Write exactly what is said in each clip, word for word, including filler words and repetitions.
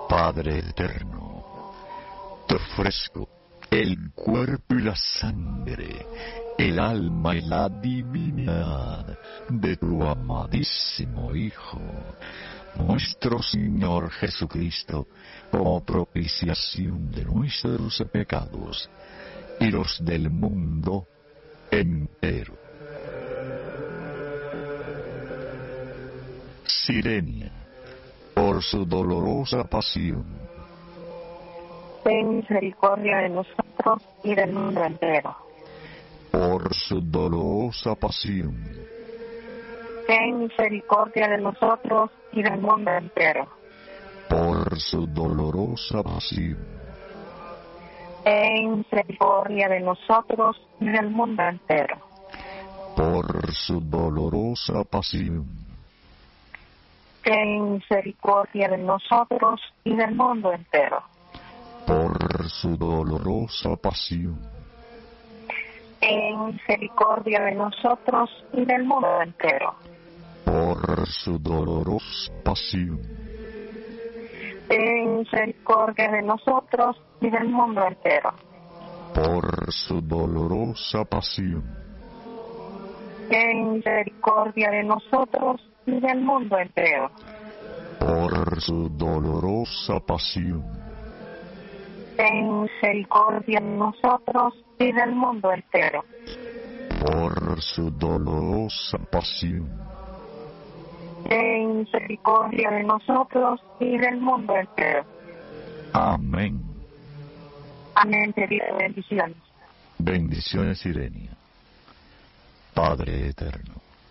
Padre eterno, te ofrezco el cuerpo y la sangre, el alma y la divinidad de tu amadísimo Hijo, nuestro Señor Jesucristo, como propiciación de nuestros pecados y los del mundo entero. Sirenia, por su dolorosa pasión, ten misericordia de nosotros y del mundo entero. Por su dolorosa pasión, ten misericordia de nosotros y del mundo entero. Por su dolorosa pasión, ten misericordia de nosotros y del mundo entero. Por su dolorosa pasión, ten misericordia de nosotros y del mundo entero. Por su dolorosa pasión, ten misericordia de nosotros y del mundo entero. Por su dolorosa pasión, ten misericordia de nosotros y del mundo entero. Por su dolorosa pasión, ten misericordia de nosotros y del mundo entero. Por su dolorosa pasión, ten misericordia de nosotros y del mundo entero. Por su dolorosa pasión, ten misericordia de nosotros y del mundo entero. Amén. Amén, te pido bendiciones. Bendiciones, Sirenia. Padre eterno,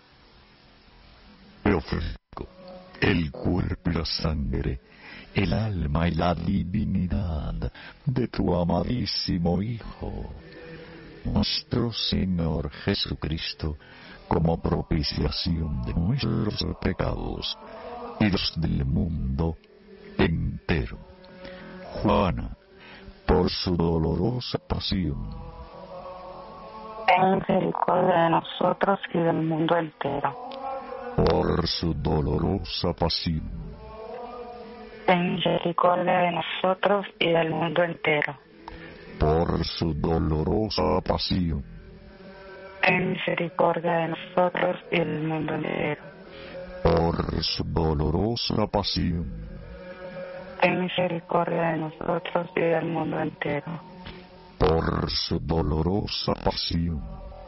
te ofrezco el cuerpo y la sangre, el alma y la divinidad de tu amadísimo Hijo, nuestro Señor Jesucristo, como propiciación de nuestros pecados y los del mundo entero. Juana, por su dolorosa pasión, ten misericordia de nosotros y del mundo entero. Por su dolorosa pasión, ten misericordia de nosotros y del mundo entero. Por su dolorosa pasión, ten misericordia de nosotros y del mundo entero. Por su dolorosa pasión, ten misericordia de nosotros y del mundo entero. Por su dolorosa pasión,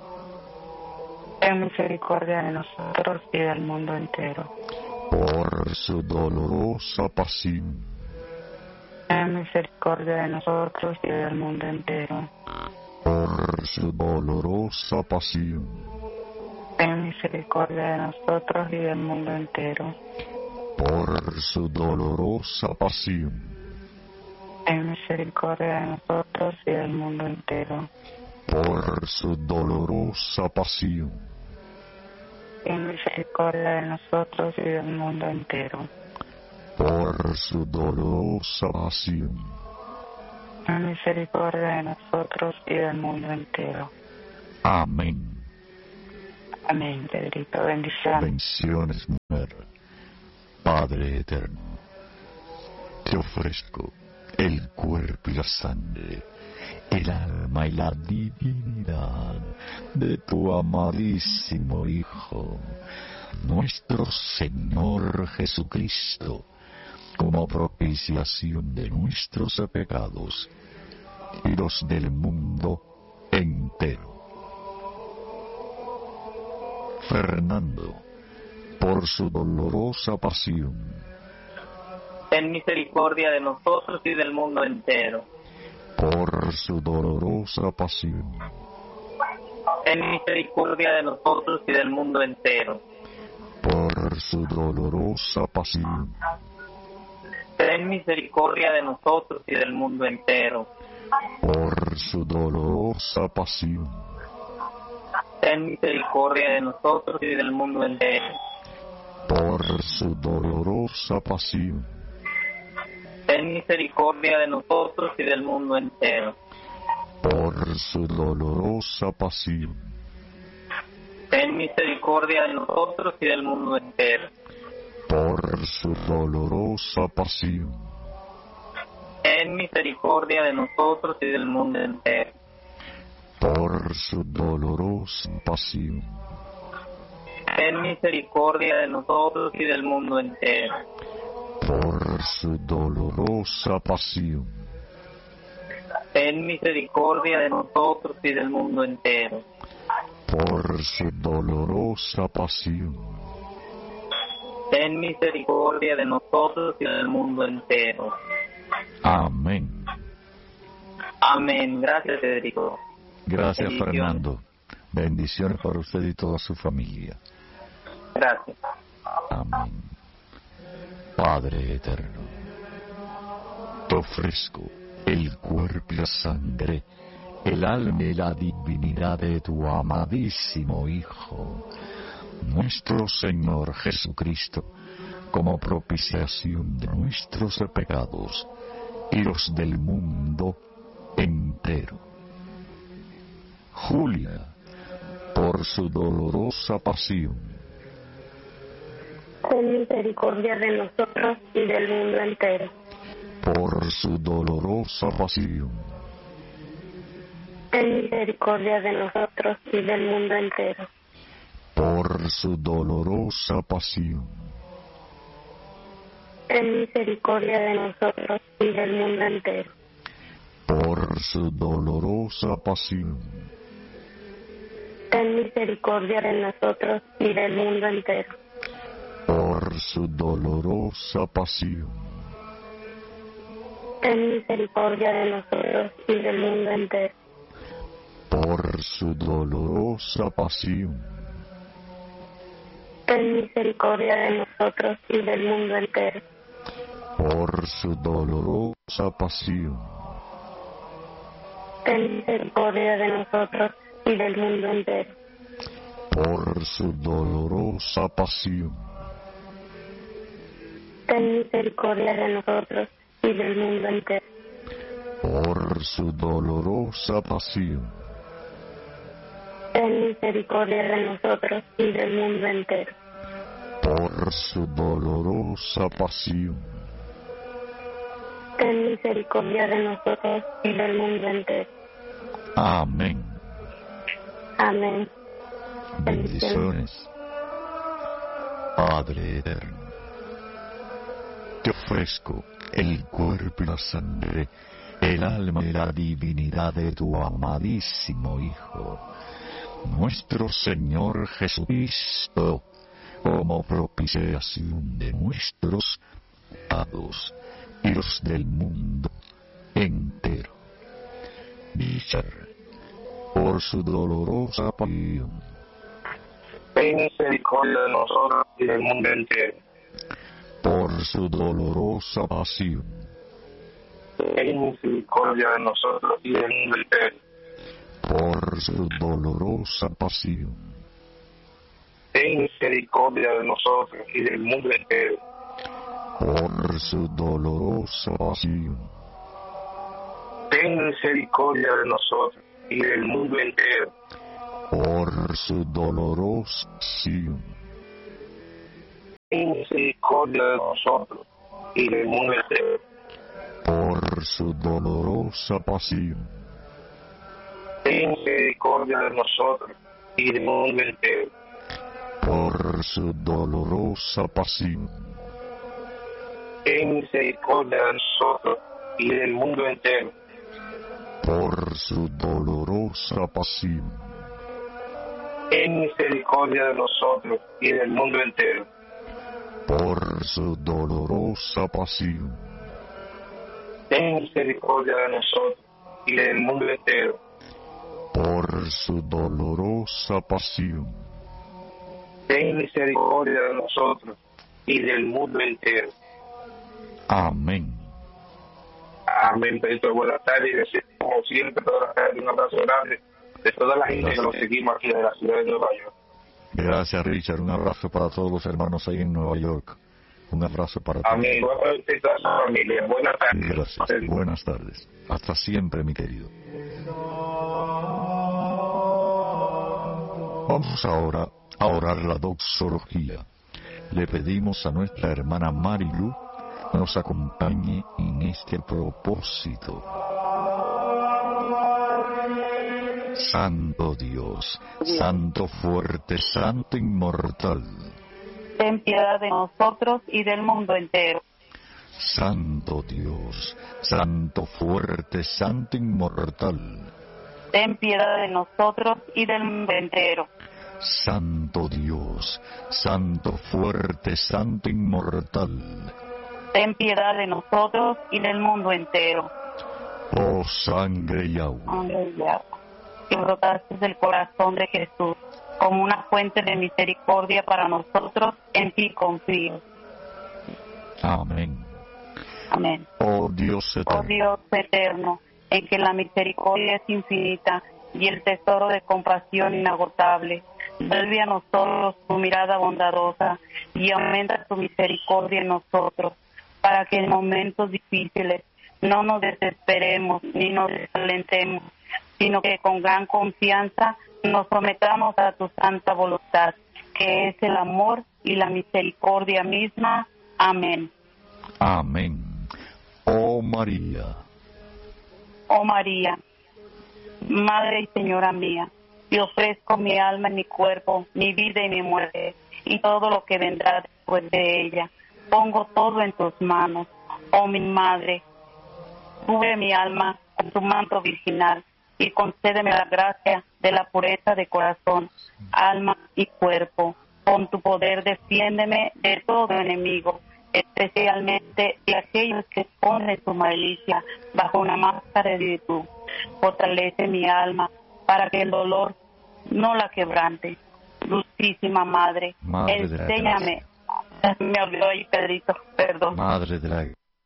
ten misericordia de nosotros y del mundo entero. Por su dolorosa pasión, ten misericordia de nosotros y del mundo entero. Por su dolorosa pasión, ten misericordia de nosotros y del mundo entero. Por su dolorosa pasión, ten misericordia de nosotros y del mundo entero. Por su dolorosa pasión, ten misericordia de nosotros y del mundo entero. Por su dolorosa pasión, ten misericordia de nosotros y del mundo entero. Amén. Amén, Pedrito, bendiciones. Bendiciones, mujer. Padre eterno, te ofrezco el cuerpo y la sangre, el alma y la divinidad de tu amadísimo Hijo, nuestro Señor Jesucristo, como propiciación de nuestros pecados y los del mundo entero. Fernando, por su dolorosa pasión, ten misericordia de nosotros y del mundo entero. Por su dolorosa pasión, ten misericordia de nosotros y del mundo entero. Por su dolorosa pasión, ten misericordia de nosotros y del mundo entero. Por su dolorosa pasión, ten misericordia de nosotros y del mundo entero. Por su dolorosa pasión, ten misericordia de nosotros y del mundo entero. Por su dolorosa pasión, ten misericordia de nosotros y del mundo entero. Por su dolorosa pasión, ten misericordia de nosotros y del mundo entero. por su dolorosa pasión, Ten misericordia de nosotros y del mundo entero. por su dolorosa pasión, Ten misericordia de nosotros y del mundo entero. por su dolorosa pasión, Ten misericordia de nosotros y del mundo entero. amén. Amén. Gracias, Federico. Gracias, Bendiciones. Fernando. Bendiciones para usted y toda su familia. Gracias. Amén. Padre eterno, te ofrezco el cuerpo y la sangre, el alma y la divinidad de tu amadísimo Hijo, nuestro Señor Jesucristo, como propiciación de nuestros pecados y los del mundo entero. Julia, por su dolorosa pasión, Ten misericordia de nosotros y del mundo entero. por su dolorosa pasión, Ten misericordia de nosotros y del mundo entero. por su dolorosa pasión, Ten misericordia de nosotros y del mundo entero. por su dolorosa pasión, Ten misericordia de nosotros y del mundo entero. por su dolorosa pasión, Ten misericordia de nosotros y del mundo entero. por su dolorosa pasión, Ten misericordia de nosotros y del mundo entero. por su dolorosa pasión, Ten misericordia de nosotros y del mundo entero. por su dolorosa pasión, Ten misericordia de nosotros y del mundo entero. por su dolorosa pasión, Ten misericordia de nosotros y del mundo entero. por su dolorosa pasión, Ten misericordia de nosotros y del mundo entero. amén. Amén. Bendiciones. Padre eterno, te ofrezco el cuerpo y la sangre, el alma y la divinidad de tu amadísimo Hijo, nuestro Señor Jesucristo, como propiciación de nuestros pecados y los del mundo entero. Dicha por su dolorosa pasión, Ten misericordia de nosotros y del mundo entero. por su dolorosa pasión, Ten misericordia de nosotros y del mundo entero. por su dolorosa pasión, Ten misericordia de nosotros y del mundo entero. por su dolorosa pasión, Ten misericordia de nosotros y del mundo entero. por su dolorosa pasión, Ten misericordia de nosotros y del mundo entero. por su dolorosa pasión, Ten misericordia de nosotros y del mundo entero. por su dolorosa pasión, Ten misericordia de nosotros y del mundo entero. por su dolorosa pasión, Ten misericordia de nosotros y del mundo entero. por su dolorosa pasión, Ten misericordia de nosotros y del mundo entero. por su dolorosa pasión, Ten misericordia de nosotros y del mundo entero. amén. Amén, Pedro. Buenas tardes y decir, como siempre, todas las tardes, un abrazo grande de toda la gente que nos seguimos aquí de la ciudad de Nueva York. Gracias, Richard. Un abrazo para todos los hermanos ahí en Nueva York. Un abrazo para todos. Amén. Igual para usted y toda su familia. Buenas tardes. Gracias. Buenas tardes. Hasta siempre, mi querido. Vamos ahora a orar la doxología. Le pedimos a nuestra hermana Marilu nos acompañe en este propósito. Santo Dios, Santo fuerte, Santo inmortal, ten piedad de nosotros y del mundo entero. Santo Dios, Santo fuerte, Santo inmortal, ten piedad de nosotros y del mundo entero. Santo Dios, Santo fuerte, Santo inmortal, ten piedad de nosotros y del mundo entero. oh sangre y agua, Sangre y agua, que brotaste del corazón de Jesús como una fuente de misericordia para nosotros, en ti confío. amén. Amén. Oh Dios Oh eterno, Dios eterno, en que la misericordia es infinita y el tesoro de compasión inagotable, vuelve a nosotros tu mirada bondadosa y aumenta tu misericordia en nosotros, para que en momentos difíciles no nos desesperemos ni nos desalentemos, sino que con gran confianza nos sometamos a tu santa voluntad, que es el amor y la misericordia misma. Amén. amén. Oh María, Oh María, Madre y Señora mía, te ofrezco mi alma y mi cuerpo, mi vida y mi muerte, y todo lo que vendrá después de ella. Pongo todo en tus manos, oh mi Madre. Cubre mi alma con tu manto virginal y concédeme la gracia de la pureza de corazón, alma y cuerpo. Con tu poder defiéndeme de todo enemigo, especialmente de aquellos que esconden su malicia bajo una máscara de virtud. Fortalece mi alma para que el dolor no la quebrante. Dulcísima Madre, Madre de la enséñame. Me olvidó ahí, Pedrito, perdón. Madre de la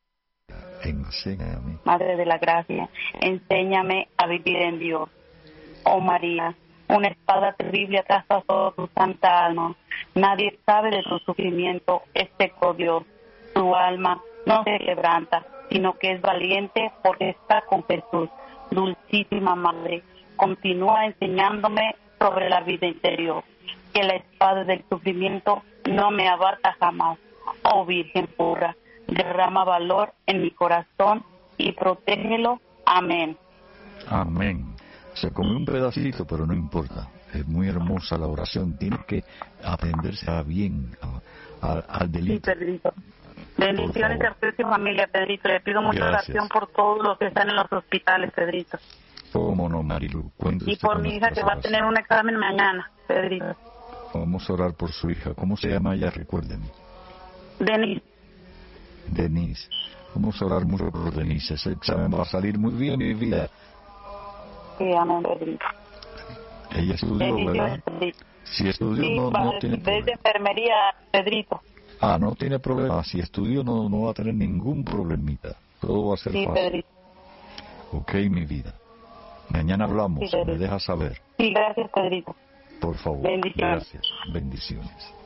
enséñame. Madre de la Gracia, enséñame a vivir en Dios. Oh María, una espada terrible atraspasó tu santa alma. Nadie sabe de tu sufrimiento, excepto Dios. Tu alma no se quebranta, sino que es valiente porque está con Jesús. Dulcísima Madre, continúa enseñándome sobre la vida interior. Que la espada del sufrimiento no me abata jamás. Oh Virgen pura, derrama valor en mi corazón y protégelo. Amén. Amén. Se comió un pedacito, pero no importa. Es muy hermosa la oración. Tiene que aprenderse a bien a, a, al Sí, delito. Pedrito. Bendiciones Por a favor. tu familia, Pedrito. Le pido mucha Gracias. oración por todos los que están en los hospitales, Pedrito. ¿Cómo no, Marilu? Cuente Y usted por con mi hija nuestras que va a tener un examen mañana, Pedrito. oraciones. Vamos a orar por su hija. ¿Cómo se llama ella? Recuérdenme. Denise. Denise. Vamos a orar mucho por Denise. Ese examen va a salir muy bien, mi vida. Sí, amén, Pedrito. Ella estudió, Bendiciones, ¿verdad? Pedrito. Si estudió, Sí, no, va no a tiene desde problema. enfermería, Pedrito. Ah, no tiene problema. Si estudió, no, no va a tener ningún problemita. Todo va a ser Sí, fácil. Pedrito. Ok, mi vida. Mañana hablamos. Sí, Pedrito. Me dejas saber. Sí, gracias, Pedrito. Por favor. Bendiciones. Gracias. Bendiciones.